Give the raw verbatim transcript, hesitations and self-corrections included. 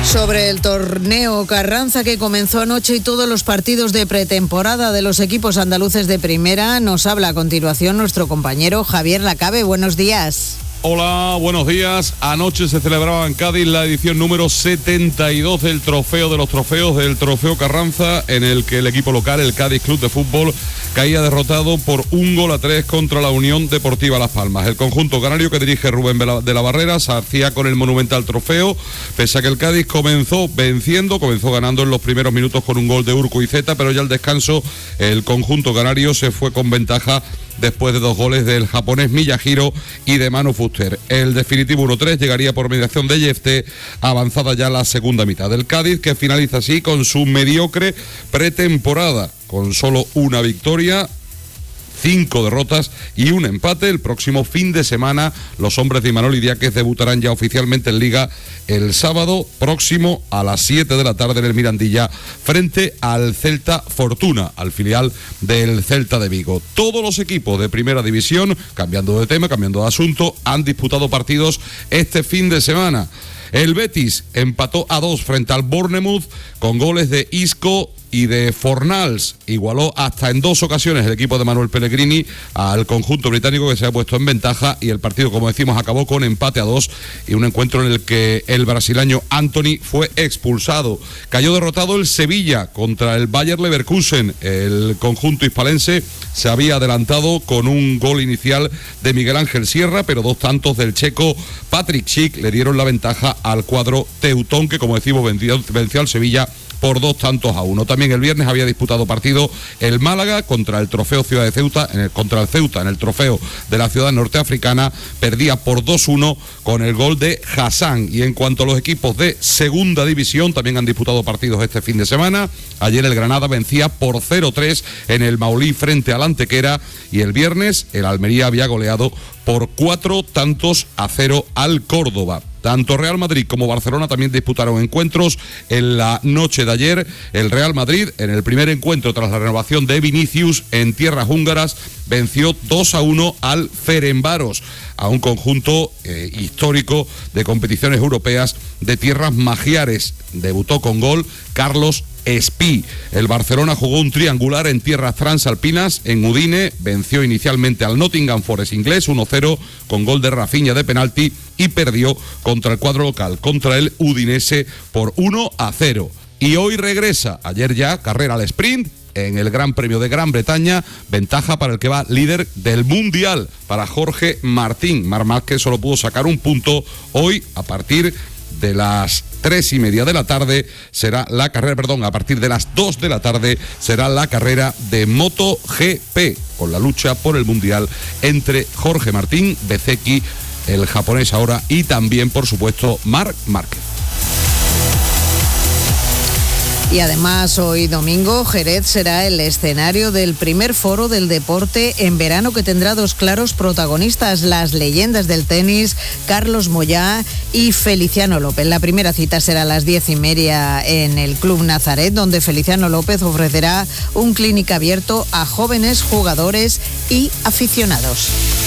Sobre el torneo Carranza que comenzó anoche y todos los partidos de pretemporada de los equipos andaluces de primera, nos habla a continuación nuestro compañero Javier Lacabe. Buenos días. Hola, buenos días. Anoche se celebraba en Cádiz la edición número setenta y dos del trofeo de los trofeos del Trofeo Carranza, en el que el equipo local, el Cádiz Club de Fútbol, caía derrotado por un gol a tres contra la Unión Deportiva Las Palmas. El conjunto canario que dirige Rubén de la Barrera se hacía con el monumental trofeo, pese a que el Cádiz comenzó venciendo, comenzó ganando en los primeros minutos con un gol de Urquizueta, pero ya al descanso el conjunto canario se fue con ventaja después de dos goles del japonés Miyahiro y de Manu Fuster. El definitivo uno tres llegaría por mediación de Yefte, avanzada ya la segunda mitad del Cádiz, que finaliza así con su mediocre pretemporada, con solo una victoria, cinco derrotas y un empate. El próximo fin de semana los hombres de Imanol Idiáquez debutarán ya oficialmente en Liga el sábado próximo a las siete de la tarde en el Mirandilla frente al Celta Fortuna, al filial del Celta de Vigo. Todos los equipos de primera división, cambiando de tema, cambiando de asunto, han disputado partidos este fin de semana. El Betis empató a dos frente al Bournemouth con goles de Isco y de Fornals. Igualó hasta en dos ocasiones el equipo de Manuel Pellegrini al conjunto británico, que se ha puesto en ventaja, y el partido, como decimos, acabó con empate a dos y un encuentro en el que el brasileño Antony fue expulsado. Cayó derrotado el Sevilla contra el Bayer Leverkusen. El conjunto hispalense se había adelantado con un gol inicial de Miguel Ángel Sierra, pero dos tantos del checo Patrick Schick le dieron la ventaja al cuadro teutón, que, como decimos, venció, venció al Sevilla por dos tantos a uno. También el viernes había disputado partido el Málaga contra el Trofeo Ciudad de Ceuta, en el, contra el Ceuta en el Trofeo de la Ciudad Norteafricana, perdía por dos uno con el gol de Hassan. Y en cuanto a los equipos de segunda división, también han disputado partidos este fin de semana. Ayer el Granada vencía por cero tres en el Maulí frente al Antequera, y el viernes el Almería había goleado por cuatro tantos a cero al Córdoba. Tanto Real Madrid como Barcelona también disputaron encuentros en la noche de ayer. El Real Madrid, en el primer encuentro tras la renovación de Vinicius en tierras húngaras, venció dos a uno al Ferencváros, a un conjunto eh, histórico de competiciones europeas de tierras magiares. Debutó con gol Carlos Espí. El Barcelona jugó un triangular en tierras transalpinas en Udine, venció inicialmente al Nottingham Forest inglés uno cero con gol de Rafinha de penalti, y perdió contra el cuadro local, contra el Udinese, por uno a cero. Y hoy regresa, ayer ya, carrera al sprint en el Gran Premio de Gran Bretaña, ventaja para el que va líder del Mundial, para Jorge Martín. Marc Márquez solo pudo sacar un punto. Hoy, a partir de las tres y media de la tarde será la carrera, perdón, a partir de las dos de la tarde será la carrera de MotoGP, con la lucha por el Mundial entre Jorge Martín, Bezzecchi, el japonés ahora, y también, por supuesto, Marc Márquez. Y además hoy domingo Jerez será el escenario del primer foro del deporte en verano, que tendrá dos claros protagonistas, las leyendas del tenis Carlos Moyá y Feliciano López. La primera cita será a las diez y media en el Club Nazaret, donde Feliciano López ofrecerá un clínic abierto a jóvenes jugadores y aficionados.